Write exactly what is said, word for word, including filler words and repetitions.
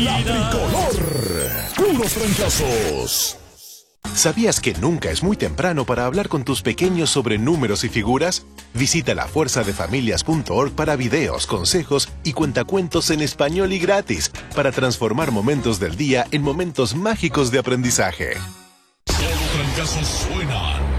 La tricolor. Puros trancazos. ¿Sabías que nunca es muy temprano para hablar con tus pequeños sobre números y figuras? Visita la fuerza de familias punto org para videos, consejos y cuentacuentos en español y gratis para transformar momentos del día en momentos mágicos de aprendizaje. Solo Trancazos suena